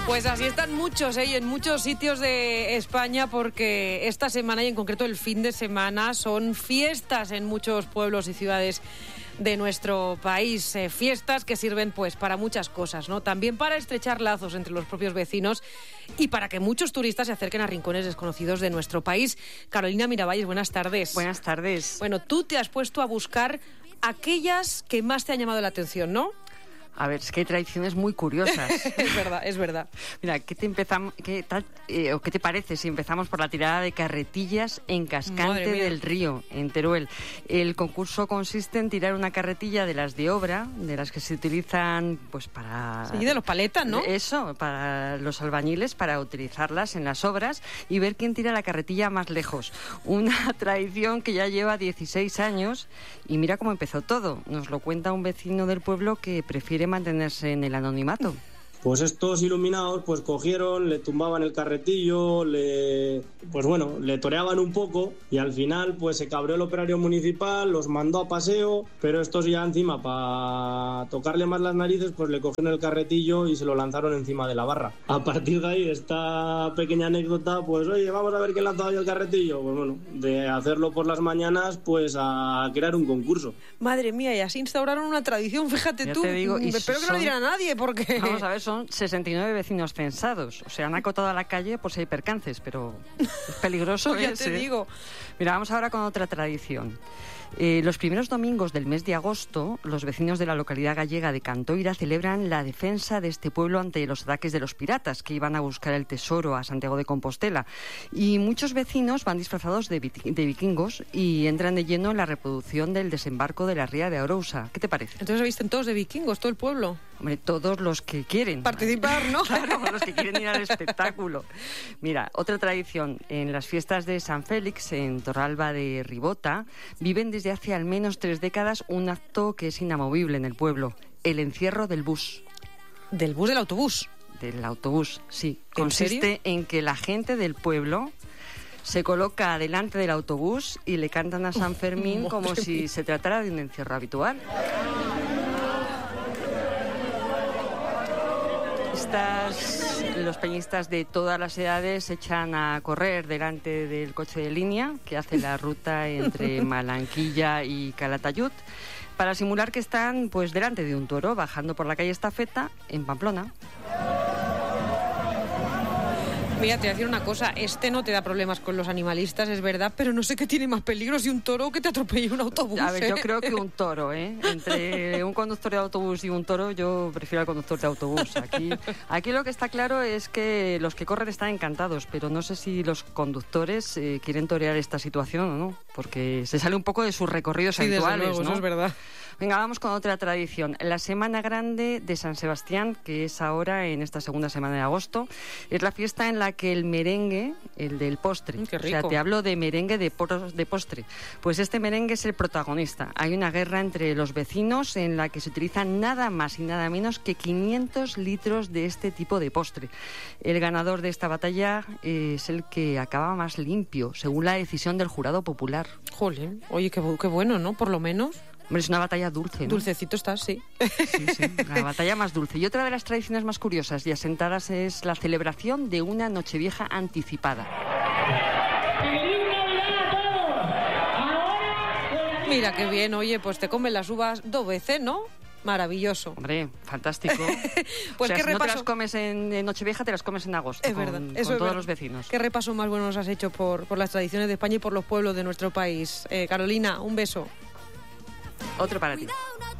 Pues así están muchos, y en muchos sitios de España, porque esta semana y en concreto el fin de semana son fiestas en muchos pueblos y ciudades de nuestro país, fiestas que sirven pues para muchas cosas, ¿no? También para estrechar lazos entre los propios vecinos y para que muchos turistas se acerquen a rincones desconocidos de nuestro país. Carolina Miravalles, buenas tardes. Buenas tardes. Bueno, tú te has puesto a buscar aquellas que más te han llamado la atención, ¿no? A ver, es que hay tradiciones muy curiosas. Es verdad, es verdad. Mira, ¿qué te parece si empezamos por la tirada de carretillas en Cascante del Río, en Teruel? El concurso consiste en tirar una carretilla de las de obra, de las que se utilizan pues para... Sí, de los paletas, ¿no? Eso, para los albañiles, para utilizarlas en las obras y ver quién tira la carretilla más lejos. Una tradición que ya lleva 16 años y mira cómo empezó todo. Nos lo cuenta un vecino del pueblo que prefiere mantenerse en el anonimato. Pues estos iluminados pues cogieron, le tumbaban el carretillo, le toreaban un poco y al final pues se cabreó el operario municipal, los mandó a paseo, pero estos ya encima para tocarle más las narices pues le cogieron el carretillo y se lo lanzaron encima de la barra. A partir de ahí esta pequeña anécdota, pues oye, vamos a ver quién lanzaba yo el carretillo, pues bueno, de hacerlo por las mañanas pues a crear un concurso. Madre mía, y así instauraron una tradición, fíjate ya tú. Te digo, y espero que no lo diga a nadie porque... Vamos a ver, son 69 vecinos censados. O sea, han acotado a la calle por si hay percances, pero es peligroso. Ya te digo. Mira, vamos ahora con otra tradición. Los primeros domingos del mes de agosto, los vecinos de la localidad gallega de Cantoira celebran la defensa de este pueblo ante los ataques de los piratas que iban a buscar el tesoro a Santiago de Compostela. Y muchos vecinos van disfrazados de vikingos y entran de lleno en la reproducción del desembarco de la ría de Arousa. ¿Qué te parece? Entonces se visten todos de vikingos, todo el pueblo. Hombre, todos los que quieren participar, ¿no? Claro, los que quieren ir al espectáculo. Mira, otra tradición. En las fiestas de San Félix, en Torralba de Ribota, viven desde hace al menos 3 décadas un acto que es inamovible en el pueblo: el encierro del bus. ¿Del bus, del autobús? Del autobús, sí. ¿En serio? Consiste en que la gente del pueblo se coloca delante del autobús y le cantan a San Fermín como si se tratara de un encierro habitual. Los peñistas de todas las edades se echan a correr delante del coche de línea que hace la ruta entre Malanquilla y Calatayud para simular que están pues delante de un toro bajando por la calle Estafeta en Pamplona. Mira, te voy a decir una cosa, no te da problemas con los animalistas, es verdad, pero no sé qué tiene más peligro, si un toro o que te atropelle un autobús. A ver, yo creo que un toro, entre un conductor de autobús y un toro, yo prefiero al conductor de autobús. Aquí lo que está claro es que los que corren están encantados, pero no sé si los conductores quieren torear esta situación o no, porque se sale un poco de sus recorridos habituales, desde luego, ¿no? Eso es verdad. Venga, vamos con otra tradición. La Semana Grande de San Sebastián, que es ahora en esta segunda semana de agosto, es la fiesta en la que el merengue, el del postre, qué rico. O sea, te hablo de merengue de postre, pues este merengue es el protagonista. Hay una guerra entre los vecinos en la que se utilizan nada más y nada menos que 500 litros de este tipo de postre. El ganador de esta batalla es el que acaba más limpio, según la decisión del jurado popular. Jolín, oye, qué bueno, ¿no? Por lo menos. Hombre, es una batalla dulce, ¿no? Dulcecito estás, sí. Sí, la batalla más dulce. Y otra de las tradiciones más curiosas y asentadas es la celebración de una Nochevieja anticipada. Mira qué bien, oye, pues te comen las uvas 2 veces, ¿no? Maravilloso. Hombre, fantástico. Pues o sea, qué si no repaso... te las comes en Nochevieja, te las comes en agosto. Es verdad, con eso es todos verdad. Los vecinos. Qué repaso más bueno nos has hecho por las tradiciones de España y por los pueblos de nuestro país. Carolina, un beso. Otro para ti.